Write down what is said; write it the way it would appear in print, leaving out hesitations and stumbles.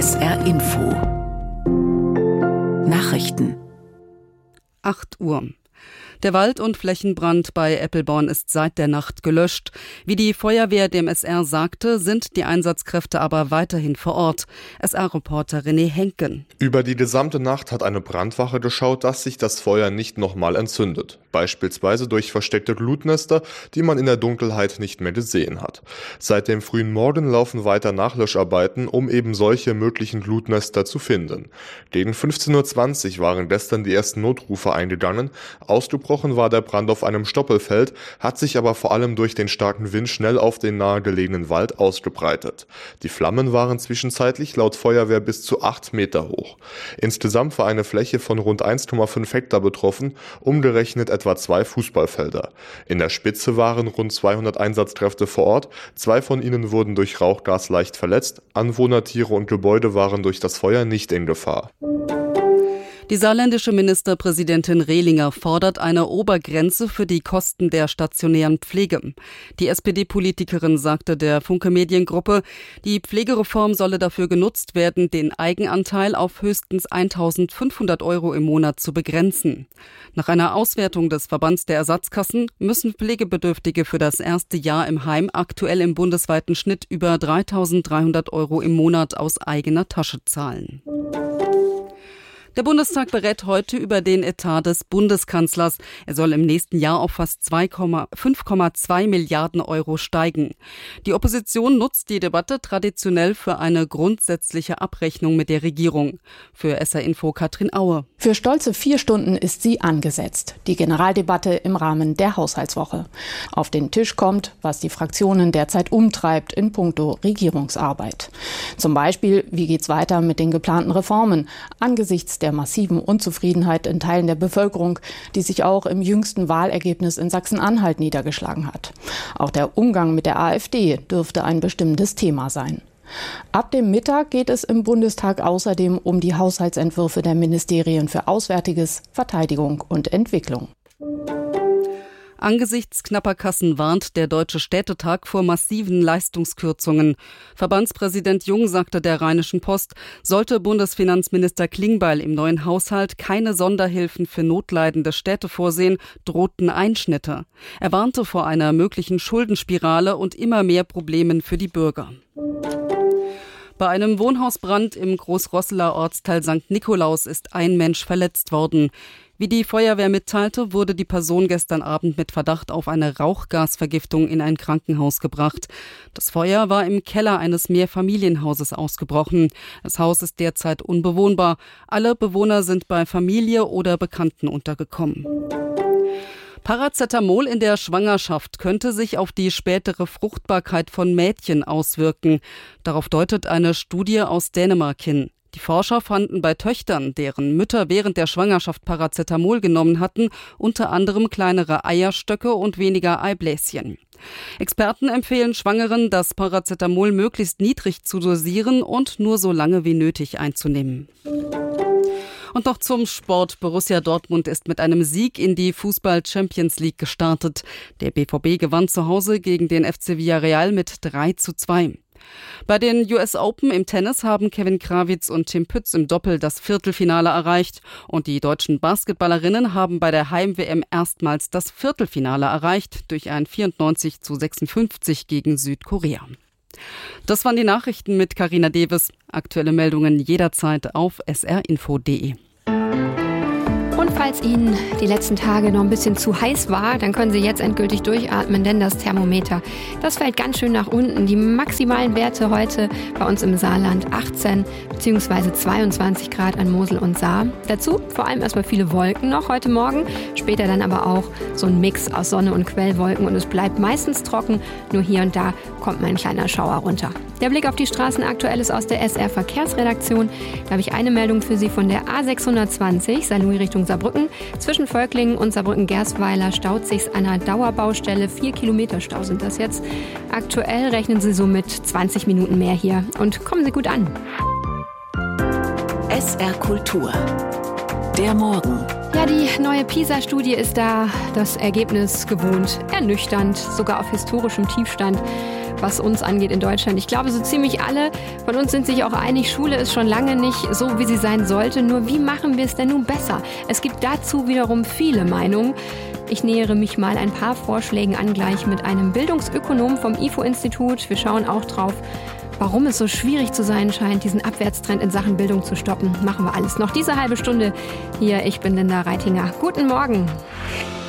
SR Info Nachrichten 8 Uhr. Der Wald- und Flächenbrand bei Eppelborn ist seit der Nacht gelöscht. Wie die Feuerwehr dem SR sagte, sind die Einsatzkräfte aber weiterhin vor Ort. SR-Reporter René Henken. Über die gesamte Nacht hat eine Brandwache geschaut, dass sich das Feuer nicht nochmal entzündet. Beispielsweise durch versteckte Glutnester, die man in der Dunkelheit nicht mehr gesehen hat. Seit dem frühen Morgen laufen weiter Nachlöscharbeiten, um eben solche möglichen Glutnester zu finden. Gegen 15:20 Uhr waren gestern die ersten Notrufe eingegangen. Ausgebrochen war der Brand auf einem Stoppelfeld, hat sich aber vor allem durch den starken Wind schnell auf den nahegelegenen Wald ausgebreitet. Die Flammen waren zwischenzeitlich laut Feuerwehr bis zu 8 Meter hoch. Insgesamt war eine Fläche von rund 1,5 Hektar betroffen, umgerechnet etwa 2 Fußballfelder. In der Spitze waren rund 200 Einsatzkräfte vor Ort, 2 von ihnen wurden durch Rauchgas leicht verletzt, Anwohner, Tiere und Gebäude waren durch das Feuer nicht in Gefahr. Die saarländische Ministerpräsidentin Rehlinger fordert eine Obergrenze für die Kosten der stationären Pflege. Die SPD-Politikerin sagte der Funke Mediengruppe, die Pflegereform solle dafür genutzt werden, den Eigenanteil auf höchstens 1.500 € im Monat zu begrenzen. Nach einer Auswertung des Verbands der Ersatzkassen müssen Pflegebedürftige für das erste Jahr im Heim aktuell im bundesweiten Schnitt über 3.300 € im Monat aus eigener Tasche zahlen. Der Bundestag berät heute über den Etat des Bundeskanzlers. Er soll im nächsten Jahr auf fast 5,2 Milliarden € steigen. Die Opposition nutzt die Debatte traditionell für eine grundsätzliche Abrechnung mit der Regierung. Für SR Info Katrin Aue. Für stolze 4 Stunden ist sie angesetzt. Die Generaldebatte im Rahmen der Haushaltswoche. Auf den Tisch kommt, was die Fraktionen derzeit umtreibt in puncto Regierungsarbeit. Zum Beispiel, wie geht's weiter mit den geplanten Reformen angesichts der massiven Unzufriedenheit in Teilen der Bevölkerung, die sich auch im jüngsten Wahlergebnis in Sachsen-Anhalt niedergeschlagen hat. Auch der Umgang mit der AfD dürfte ein bestimmendes Thema sein. Ab dem Mittag geht es im Bundestag außerdem um die Haushaltsentwürfe der Ministerien für Auswärtiges, Verteidigung und Entwicklung. Angesichts knapper Kassen warnt der Deutsche Städtetag vor massiven Leistungskürzungen. Verbandspräsident Jung sagte der Rheinischen Post, sollte Bundesfinanzminister Klingbeil im neuen Haushalt keine Sonderhilfen für notleidende Städte vorsehen, drohten Einschnitte. Er warnte vor einer möglichen Schuldenspirale und immer mehr Problemen für die Bürger. Bei einem Wohnhausbrand im Großrosseler Ortsteil St. Nikolaus ist ein Mensch verletzt worden. Wie die Feuerwehr mitteilte, wurde die Person gestern Abend mit Verdacht auf eine Rauchgasvergiftung in ein Krankenhaus gebracht. Das Feuer war im Keller eines Mehrfamilienhauses ausgebrochen. Das Haus ist derzeit unbewohnbar. Alle Bewohner sind bei Familie oder Bekannten untergekommen. Paracetamol in der Schwangerschaft könnte sich auf die spätere Fruchtbarkeit von Mädchen auswirken. Darauf deutet eine Studie aus Dänemark hin. Die Forscher fanden bei Töchtern, deren Mütter während der Schwangerschaft Paracetamol genommen hatten, unter anderem kleinere Eierstöcke und weniger Eibläschen. Experten empfehlen Schwangeren, das Paracetamol möglichst niedrig zu dosieren und nur so lange wie nötig einzunehmen. Und noch zum Sport. Borussia Dortmund ist mit einem Sieg in die Fußball-Champions League gestartet. Der BVB gewann zu Hause gegen den FC Villarreal mit 3:2. Bei den US Open im Tennis haben Kevin Krawitz und Tim Pütz im Doppel das Viertelfinale erreicht. Und die deutschen Basketballerinnen haben bei der Heim-WM erstmals das Viertelfinale erreicht durch ein 94:56 gegen Südkorea. Das waren die Nachrichten mit Carina Deves. Aktuelle Meldungen jederzeit auf srinfo.de. Und falls Ihnen die letzten Tage noch ein bisschen zu heiß war, dann können Sie jetzt endgültig durchatmen, denn das Thermometer, das fällt ganz schön nach unten. Die maximalen Werte heute bei uns im Saarland 18 bzw. 22 Grad an Mosel und Saar. Dazu vor allem erstmal viele Wolken noch heute Morgen, später dann aber auch so ein Mix aus Sonne und Quellwolken und es bleibt meistens trocken, nur hier und da kommt mal ein kleiner Schauer runter. Der Blick auf die Straßen aktuell ist aus der SR Verkehrsredaktion. Da habe ich eine Meldung für Sie von der A620, Saarlouis Richtung Saarbrücken. Zwischen Völklingen und Saarbrücken-Gersweiler staut sich's an einer Dauerbaustelle. 4 Kilometer Stau sind das jetzt. Aktuell rechnen Sie so mit 20 Minuten mehr hier. Und kommen Sie gut an. SR Kultur. Der Morgen. Ja, die neue PISA-Studie ist da. Das Ergebnis gewohnt ernüchternd, sogar auf historischem Tiefstand, was uns angeht in Deutschland. Ich glaube, so ziemlich alle von uns sind sich auch einig, Schule ist schon lange nicht so, wie sie sein sollte. Nur wie machen wir es denn nun besser? Es gibt dazu wiederum viele Meinungen. Ich nähere mich mal ein paar Vorschlägen an, gleich mit einem Bildungsökonom vom IFO-Institut. Wir schauen auch drauf, warum es so schwierig zu sein scheint, diesen Abwärtstrend in Sachen Bildung zu stoppen. Machen wir alles noch diese halbe Stunde hier. Ich bin Linda Reitinger. Guten Morgen.